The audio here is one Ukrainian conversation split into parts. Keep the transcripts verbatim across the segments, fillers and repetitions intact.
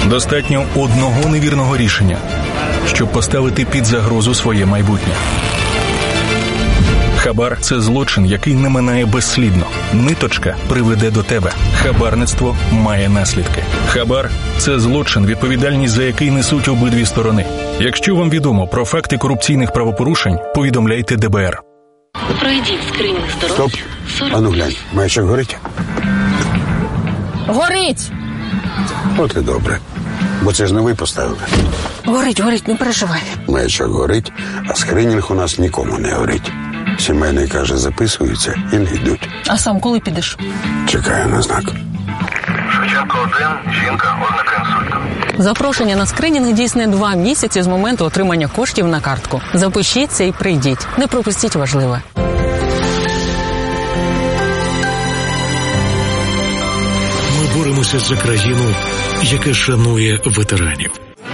Достатньо одного невірного рішення, щоб поставити під загрозу своє майбутнє. Хабар – це злочин, який не минає безслідно. Ниточка приведе до тебе. Хабарництво має наслідки. Хабар – це злочин, відповідальність за який несуть обидві сторони. Якщо вам відомо про факти корупційних правопорушень, повідомляйте де бе ер. Пройдіть скринінг здоров'я. Стоп. Ану глянь, маячок горить? Горить! От і добре. Бо це ж не ви поставили. Горить, горить, не переживай. Маячок горить, а скринінг у нас нікому не горить. Сімейний, каже, записуються і не йдуть. А сам коли підеш? Чекаю на знак. Шевченко один, жінка, ознака інсульту. Запрошення на скринінг дійсне два місяці з моменту отримання коштів на картку. Запишіться і прийдіть. Не пропустіть важливе. Ми боремося за країну, яка шанує ветеранів.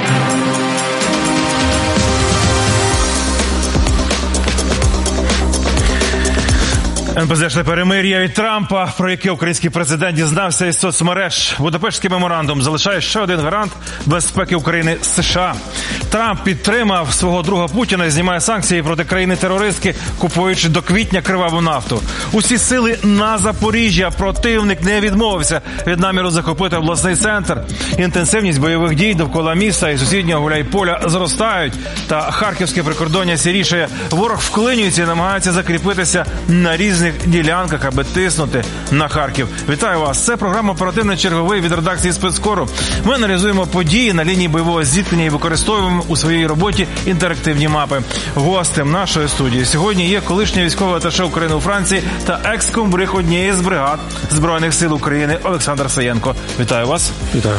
ен пе зешне перемир'я від Трампа, про яке український президент дізнався із соцмереж. Будапештський меморандум залишає ще один гарант безпеки України – США. Трамп підтримав свого друга Путіна і знімає санкції проти країни-терористки, купуючи до квітня криваву нафту. Усі сили на Запоріжжя. Противник не відмовився від наміру захопити обласний центр. Інтенсивність бойових дій довкола міста і сусіднього Гуляйполя зростають. Та харківське прикордоння сірішає. Ворог вклинюється і намагається закріпитися на різних ділянках, аби тиснути на Харків. Вітаю вас. Це програма «Оперативний черговий» від редакції «Спецкору». Ми аналізуємо події на лінії бойового зіткнення і використовуємо у своїй роботі інтерактивні мапи. Гостем нашої студії сьогодні є колишній військовий аташе України у Франції та екс-комбриг однієї з бригад Збройних сил України Олександр Саєнко. Вітаю вас. Вітаю.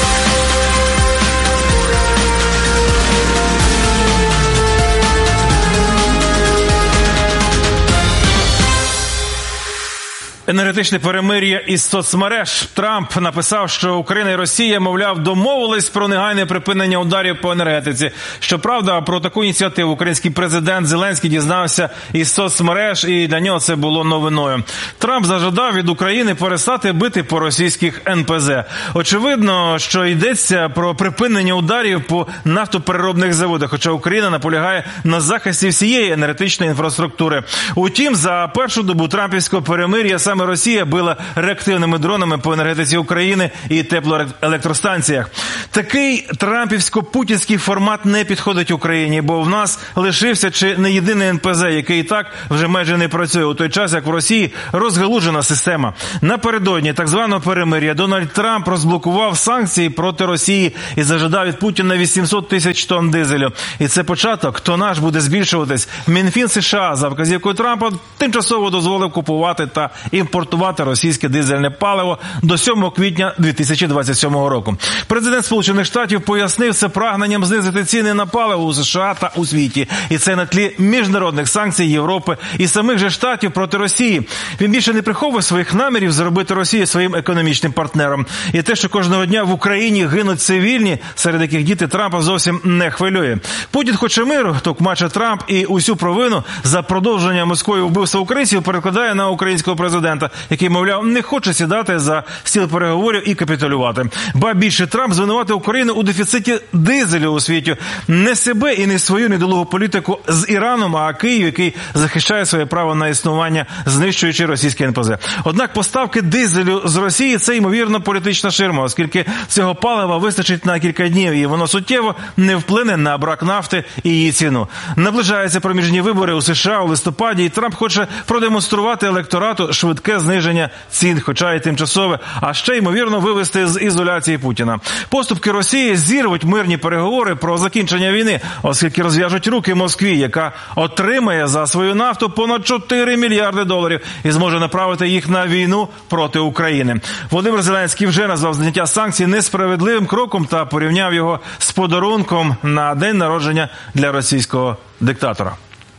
Енергетичне перемир'я із соцмереж. Трамп написав, що Україна і Росія, мовляв, домовились про негайне припинення ударів по енергетиці. Щоправда, про таку ініціативу український президент Зеленський дізнався із соцмереж, і для нього це було новиною. Трамп зажадав від України перестати бити по російських ен пе зе. Очевидно, що йдеться про припинення ударів по нафтопереробних заводах, хоча Україна наполягає на захисті всієї енергетичної інфраструктури. Утім, за першу добу трампівського перемир'я саме Росія била реактивними дронами по енергетиці України і теплоелектростанціях. Такий трампівсько-путінський формат не підходить Україні, бо в нас лишився чи не єдиний ен пе зе, який і так вже майже не працює, у той час, як в Росії розгалужена система. Напередодні так званого перемир'я Дональд Трамп розблокував санкції проти Росії і зажадав від Путіна вісімсот тисяч тонн дизелю. І це початок, тонаж буде збільшуватись. Мінфін США за вказівкою Трампа тимчасово дозволив купувати та імпортувати російське дизельне паливо до сьомого квітня дві тисячі двадцять сьомого року. Президент Сполучених Штатів пояснив це прагненням знизити ціни на паливо у США та у світі. І це на тлі міжнародних санкцій Європи і самих же Штатів проти Росії. Він більше не приховує своїх намірів зробити Росію своїм економічним партнером. І те, що кожного дня в Україні гинуть цивільні, серед яких діти Трампа зовсім не хвилює. Путін хоче миру, токмаче Трамп, і усю провину за продовження Москвою вбивства українців перекладає на українського президента, який, мовляв, не хоче сідати за стіл переговорів і капітулювати. Ба більше, Трамп звинуватив Україну у дефіциті дизелю у світі. Не себе і не свою недолугу політику з Іраном, а Київ, який захищає своє право на існування, знищуючи російське ен пе зе. Однак поставки дизелю з Росії – це, ймовірно, політична ширма, оскільки цього палива вистачить на кілька днів, і воно суттєво не вплине на брак нафти і її ціну. Наближаються проміжні вибори у США у листопаді, і Трамп хоче продемонструвати електорату швидке зниження цін, хоча і тимчасове, а ще, ймовірно, вивести з ізоляції Путіна. Поступки Росії зірвуть мирні переговори про закінчення війни, оскільки розв'яжуть руки Москві, яка отримає за свою нафту понад чотири мільярди доларів і зможе направити їх на війну проти України. Володимир Зеленський вже назвав зняття санкцій несправедливим кроком та порівняв його з подарунком на день народження для російського диктатора.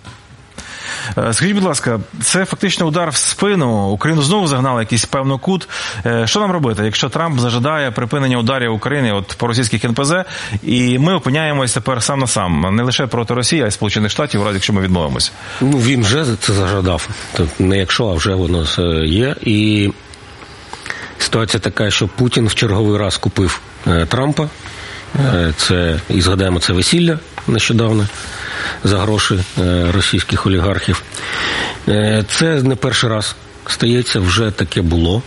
Скажіть, будь ласка, це фактично удар в спину. Україну знову загнали якийсь певний кут. Що нам робити, якщо Трамп зажадає припинення ударів України от по російських ен пе зе, і ми опиняємося тепер сам на сам, не лише проти Росії, а й Сполучених Штатів, разі якщо ми відмовимося? Ну, він вже це зажадав. Не якщо, а вже воно є. І Ситуація така, що Путін в черговий раз купив Трампа. Це, і згадаємо, це весілля нещодавно за гроші російських олігархів. Це не перший раз стається, вже таке було.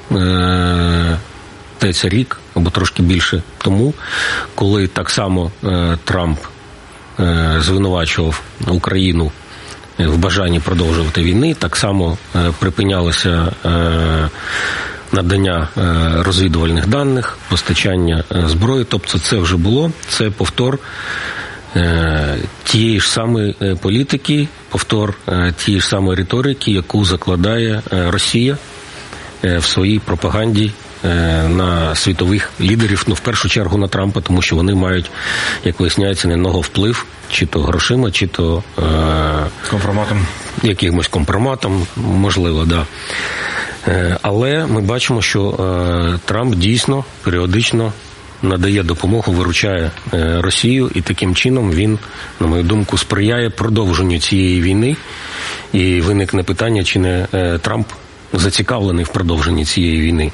Це рік або трошки більше тому, коли так само Трамп звинувачував Україну в бажанні продовжувати війни, так само припинялося надання розвідувальних даних, постачання зброї. Тобто це вже було, це повтор тієї ж самої політики, повтор тієї ж самої риторики, яку закладає Росія в своїй пропаганді на світових лідерів, ну в першу чергу на Трампа, тому що вони мають, як виясняється, на нього вплив, чи то грошима, чи то е- компроматом. Якимось компроматом, можливо, да. Е- але ми бачимо, що е- Трамп дійсно періодично надає допомогу, виручає е- Росію, і таким чином він, на мою думку, сприяє продовженню цієї війни. І виникне питання, чи не е- Трамп зацікавлений в продовженні цієї війни.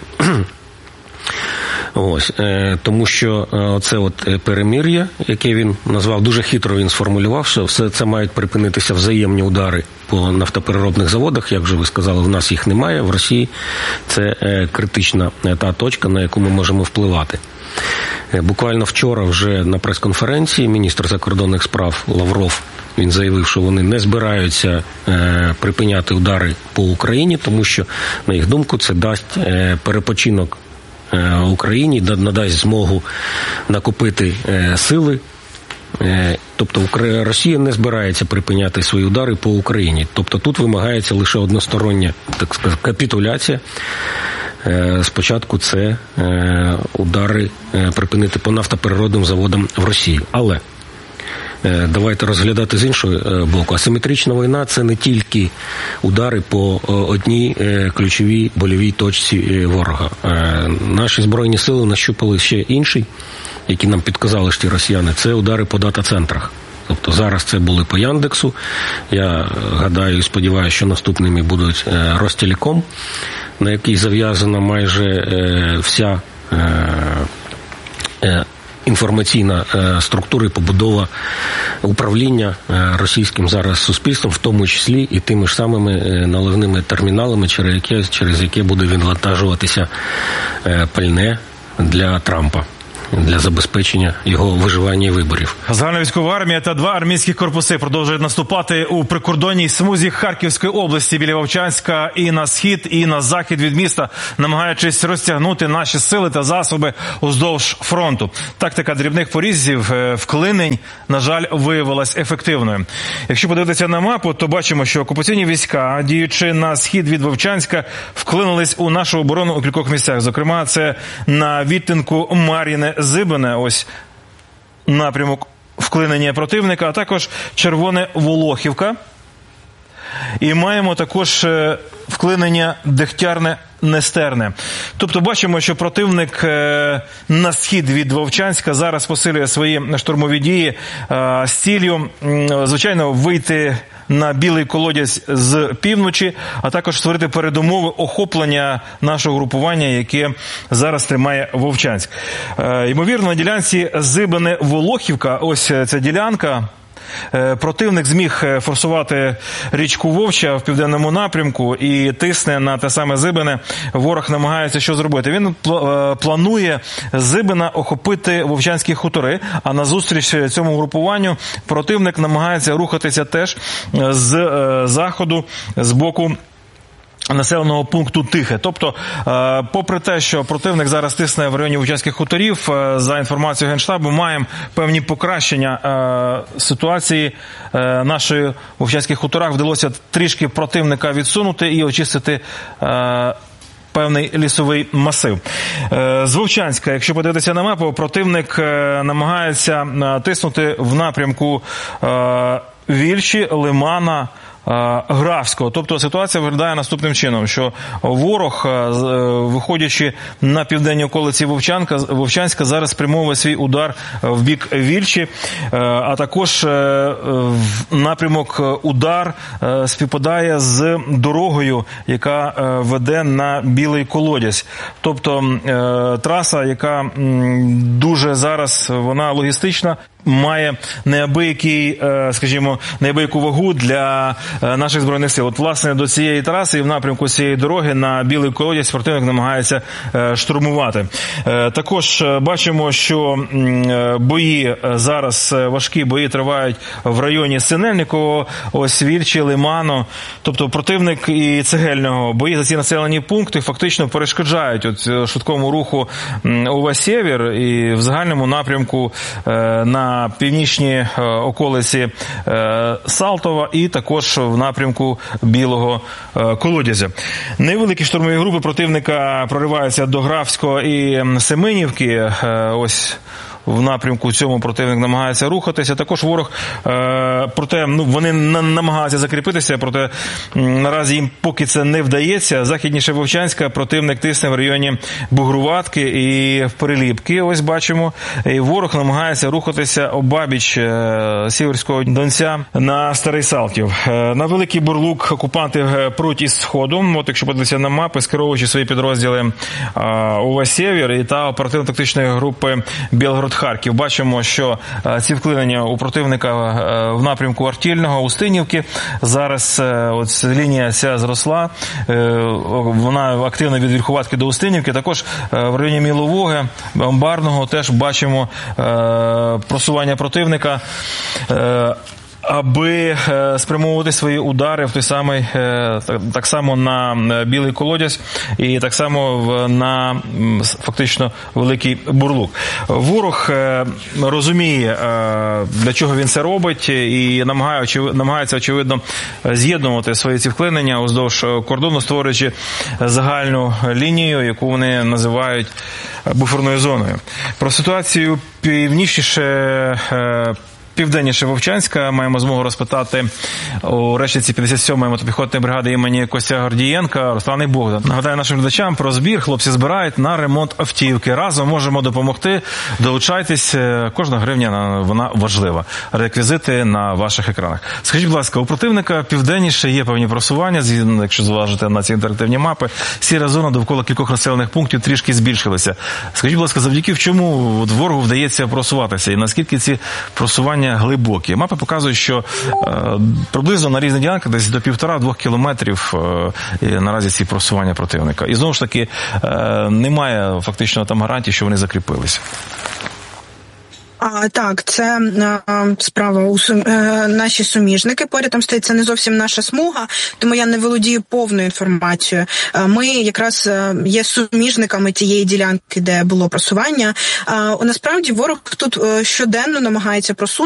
Ось, е, тому що е, це от перемир'я, яке він назвав, дуже хитро він сформулював, що все це мають припинитися взаємні удари по нафтопереробних заводах, як вже ви сказали, в нас їх немає, в Росії це е, критична е, та точка, на яку ми можемо впливати. Е, буквально вчора вже на прес-конференції міністр закордонних справ Лавров, він заявив, що вони не збираються е, припиняти удари по Україні, тому що, на їх думку, це дасть е, перепочинок е, Україні, надасть змогу накопити е, сили. Е, тобто Росія не збирається припиняти свої удари по Україні. Тобто тут вимагається лише одностороння, так сказати, капітуляція. Е, спочатку це е, удари е, припинити по нафтопереробним заводам в Росії. Але давайте розглядати з іншого боку. Асиметрична війна – це не тільки удари по одній ключовій больовій точці ворога. Наші Збройні сили нащупали ще інший, які нам підказали ж ті росіяни, це удари по дата-центрах. Тобто зараз це були по Яндексу. Я гадаю і сподіваюся, що наступними будуть Ростелеком, на який зав'язана майже вся інформаційна структура і побудова управління російським зараз суспільством, в тому числі і тими ж самими наливними терміналами, через які, через які буде відвантажуватися пальне для Трампа, для забезпечення його виживання і виборів. Загальна військова армія та два армійських корпуси продовжують наступати у прикордонній смузі Харківської області біля Вовчанська і на схід, і на захід від міста, намагаючись розтягнути наші сили та засоби уздовж фронту. Тактика дрібних порізів, вклинень, на жаль, виявилась ефективною. Якщо подивитися на мапу, то бачимо, що окупаційні війська, діючи на схід від Вовчанська, вклинились у нашу оборону у кількох місцях. Зокрема, це на відтинку Мар'їне Зибине, ось напрямок вклинення противника, а також Червоне Волохівка. І маємо також вклинення Дегтярне Нестерне. Тобто бачимо, що противник на схід від Вовчанська зараз посилює свої штурмові дії з ціллю, звичайно, вийти на білий колодязь з півночі, а також створити передумови охоплення нашого групування, яке зараз тримає Вовчанськ. Ймовірно, на ділянці Зибине-Волохівка, ось ця ділянка, противник зміг форсувати річку Вовча в південному напрямку і тисне на те саме Зибине. Ворог намагається що зробити? Він планує Зибина охопити Вовчанські хутори, а назустріч цьому групуванню противник намагається рухатися теж з заходу, з боку населеного пункту Тихе. Тобто, попри те, що противник зараз тисне в районі Вовчанських хуторів, за інформацією Генштабу, маємо певні покращення ситуації нашої в Вовчанських хуторах. Вдалося трішки противника відсунути і очистити певний лісовий масив. З Вовчанська, якщо подивитися на мапу, противник намагається тиснути в напрямку Вільші, Лимана, Графського. Тобто ситуація виглядає наступним чином, що ворог, виходячи на південні околиці Вовчанка, Вовчанська, зараз спрямовує свій удар в бік Вільчі, а також напрямок удар співпадає з дорогою, яка веде на Білий Колодязь. Тобто траса, яка дуже зараз, вона логістична, має неабиякий, скажімо, неабияку вагу для наших Збройних сил. От, власне, до цієї траси і в напрямку цієї дороги на Білий Колодязь противник намагається штурмувати. Також бачимо, що бої зараз, важкі бої тривають в районі Синельникового, ось Вільчі, Лиману. Тобто противник і Цегельного, бої за ці населені пункти фактично перешкоджають от швидкому руху Ова-Сєвєр і в загальному напрямку на північні околиці Салтова і також в напрямку Білого Колодязя. Невеликі штурмові групи противника прориваються до Графського і Семенівки. Ось в напрямку цьому противник намагається рухатися. Також ворог, е, проте, ну, вони намагаються закріпитися, проте наразі їм поки це не вдається. Західніше Вовчанська противник тисне в районі Бугруватки і в Переліпки. Ось бачимо. І ворог намагається рухатися обабіч е, Сіверського Донця на Старий Салтів. Е, на Великий Бурлук окупанти пруть із сходу. От якщо подивитися на мапи, скеровуючи свої підрозділи е, Ова-Сєвєр і та оперативно-тактичної групи Білгород Харків. Бачимо, що ці вклинення у противника в напрямку Артільного, Устинівки. Зараз от лінія ця зросла. Вона активно від Вільхуватки до Устинівки. Також в районі Міловоги, Амбарного теж бачимо просування противника, аби спрямовувати свої удари в той самий, так само на Білий Колодязь і так само на фактично Великий Бурлук. Ворог розуміє, для чого він це робить, і намагається, очевидно, з'єднувати свої ці вклинення уздовж кордону, створюючи загальну лінію, яку вони називають буферною зоною. Про ситуацію північніше Південніше Вовчанська маємо змогу розпитати у речниці п'ятдесят сьомої мотопіхотної бригади імені Костя Гордієнка Руслана і Богдан. Нагадаю нашим глядачам про збір. Хлопці збирають на ремонт автівки. Разом можемо допомогти. Долучайтесь. Кожна гривня, вона важлива. Реквізити на ваших екранах. Скажіть, будь ласка, у противника південніше є певні просування, якщо зважити на ці інтерактивні мапи. Сіра зона довкола кількох населених пунктів трішки збільшилася. Скажіть, будь ласка, завдяки в чому ворогу вдається просуватися? І наскільки ці просування глибокі? Мапи показують, що е, приблизно на різних ділянках десь до півтора-двох кілометрів е, наразі ці просування противника. І знову ж таки, е, немає фактично там гарантії, що вони закріпилися. А, так, це а, справа у сум... е, наші суміжники. Поряд там стоїть, це не зовсім наша смуга, тому я не володію повною інформацією. Е, ми якраз е, є суміжниками тієї ділянки, де було просування. Е, насправді ворог тут е, щоденно намагається просунути.